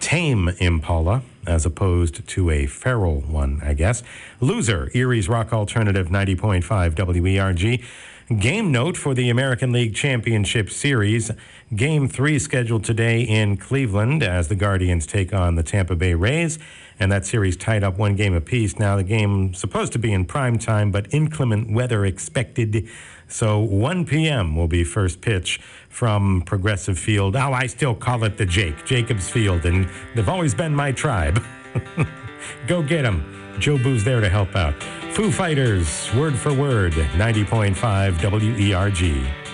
tame impala as opposed to a feral one, I guess. Loser, Erie's Rock Alternative 90.5 WERG. Game note for the American League Championship Series. Game 3 scheduled today in Cleveland as the Guardians take on the Tampa Bay Rays. And that series tied up 1 game apiece. Now the game supposed to be in prime time, but inclement weather expected. So 1 p.m. will be first pitch from Progressive Field. Oh, I still call it the Jacobs Field, and they've always been my tribe. Go get them. Joe Boo's there to help out. Foo Fighters, Word for Word, 90.5 WERG.